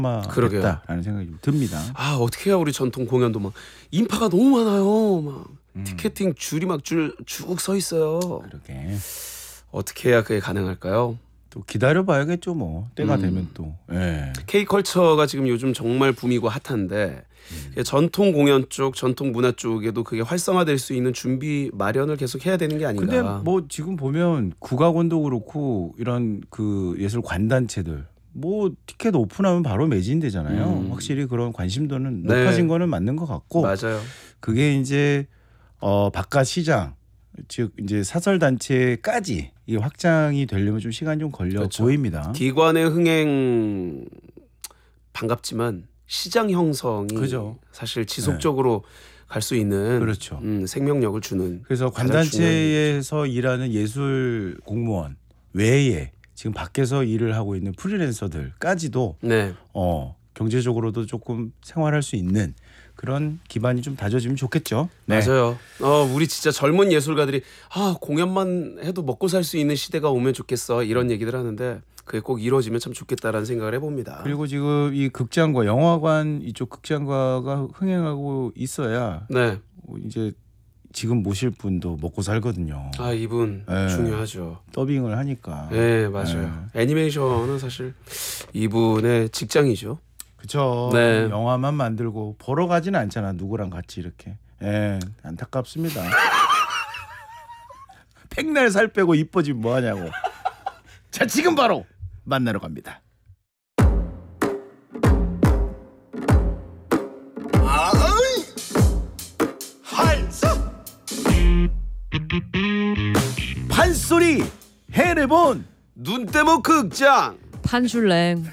그러게요. 라는 생각이 좀 듭니다. 아 어떻게 해야 우리 전통 공연도 막 인파가 너무 많아요. 막 티켓팅 줄이 막 쭉 서 있어요. 그러게. 어떻게 해야 그게 가능할까요? 또 기다려봐야겠죠 뭐. 때가 되면 또. 예. K컬처가 지금 요즘 정말 붐이고 핫한데 전통 공연 쪽, 전통 문화 쪽에도 그게 활성화될 수 있는 준비 마련을 계속 해야 되는 게 아닌가. 근데 뭐 지금 보면 국악원도 그렇고 이런 그 예술 관단체들 뭐 티켓 오픈하면 바로 매진되잖아요. 확실히 그런 관심도는 네. 높아진 거는 맞는 것 같고. 맞아요. 그게 이제 바깥 시장 즉 이제 사설 단체까지 이 확장이 되려면 좀 시간이 좀 걸려 그렇죠. 보입니다. 기관의 흥행 반갑지만 시장 형성이 그죠. 사실 지속적으로 갈 수 있는 그렇죠. 생명력을 주는. 그래서 가장 중요한 관단체에서 일하는 예술 공무원 외에 지금 밖에서 일을 하고 있는 프리랜서들까지도 네. 경제적으로도 조금 생활할 수 있는 그런 기반이 좀 다져지면 좋겠죠. 네. 맞아요. 우리 진짜 젊은 예술가들이 공연만 해도 먹고 살 수 있는 시대가 오면 좋겠어 이런 얘기들 하는데 그게 꼭 이루어지면 참 좋겠다라는 생각을 해봅니다. 그리고 지금 이 극장과 영화관 이쪽 극장가가 흥행하고 있어야 네. 이제 지금 모실 분도 먹고 살거든요. 이분 네. 중요하죠. 더빙을 하니까. 네, 맞아요. 애니메이션은 사실 이분의 직장이죠. 그렇죠. 네. 영화만 만들고 보러 가지는 않잖아. 누구랑 같이 이렇게. 안타깝습니다. 백날 살 빼고 이뻐지면 뭐 하냐고. 자, 지금 바로 만나러 갑니다. 판소리 해내본 눈대모 극장. 판슐랭.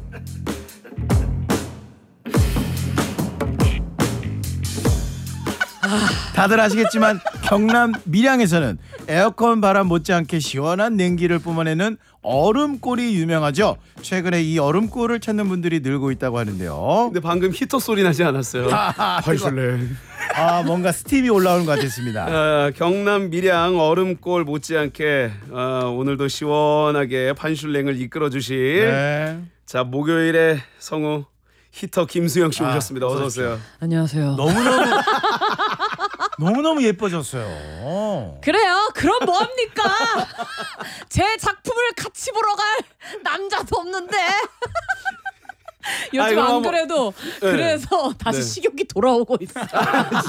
다들 아시겠지만 경남 밀양에서는 에어컨 바람 못지않게 시원한 냉기를 뿜어내는 얼음골이 유명하죠. 최근에 이 얼음골을 찾는 분들이 늘고 있다고 하는데요. 근데 방금 히터 소리 나지 않았어요? 판슐랭. 뭔가 스팀이 올라오는 것 같았습니다. 경남 밀양 얼음골 못지않게 오늘도 시원하게 판슐랭을 이끌어 주실 네. 자 목요일에 성우 히터 김수영 씨 오셨습니다. 어서 오세요. 안녕하세요. 너무너무 예뻐졌어요. 그래요? 그럼 뭐합니까? 제 작품을 같이 보러 갈 남자도 없는데. 요즘 그럼 안 그래도 네. 그래서 다시 네. 식욕이 돌아오고 있어.